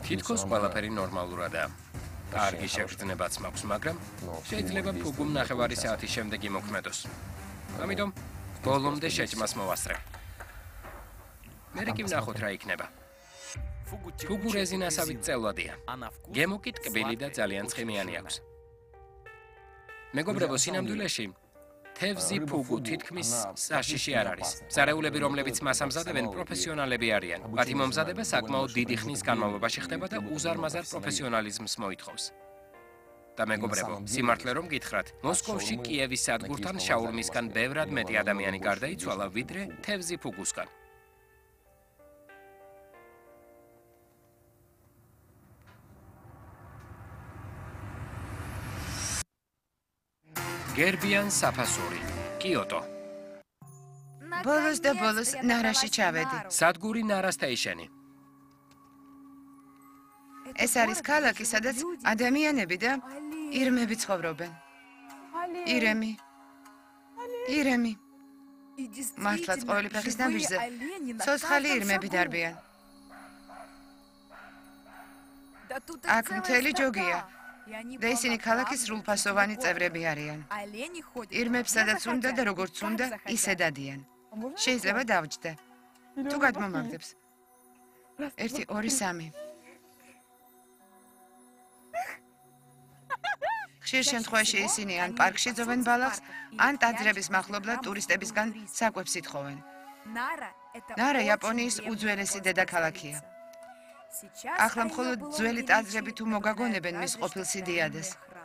თითქოს ყველაფერი ნორმალურადაა. კარგი შეგრძნებაც მაქვს, მაგრამ შეიძლება ფუგუმ ნახევარი საათის შემდეგ იმოქმედოს. ამიტომ ბოლომდე შეჭმას მოვასწრებ. მერე კი ვნახოთ რა იქნება. ფუგუ რეზინასავით წელვადია. გემო კი ტკბილი და ძალიან ცხიმიანი აქვს. მეგობრებო, სინამდვილეში თევზი ფუგუ თითქმის საშიში არ არის. სარეულები, რომლებიც მას ამზადებენ, პროფესიონალები არიან. მათი მომზადება საკმაოდ დიდი ხნის განმავლობაში ხდება და უზარმაზარ პროფესიონალიზმს მოითხოვს. და მეგობრებო, სიმართლე რომ გითხრათ, მოსკოვში კიევის სადგურთან შაურმისგან ბევრად მეტი ადამიანი გარდაიცვალა, ვიდრე თევზი ფუგუსგან. გერბიან საფასური, კიოტო. ბოლოს და ბოლოს ნარაში ჩავედი. სადგური ნარა სტეიშენი. ეს არის ქალაქი, სადაც ადამიანები და ირმები ცხოვრობენ. ირემი. მართლაც ყოველი ფეხის ნაბიჯზე ცოცხალი ირმები დარბიან. აქ მთელი ჯოგია. და ისინი ქალაქის სრულფასოვანი წევრები არიან. ირმებს სადაც უნდა და როგორც უნდა, ისე დადიან. შეიძლება დავჯდე. თუ გადმომაგდებს. 1, 2, 3. ხშირ შემთხვევაში ისინი ან პარკში ძოვენ ბალახს, ან ტაძრების მახლობლად ტურისტებისგან საკვებს ითხოვენ. ნარა იაპონიის უძველესი დედაქალაქია. ახლა მხოლოდ ძველი ტაძრები თუ მოგაგონებენ მის ყოფილ სიდიადეს.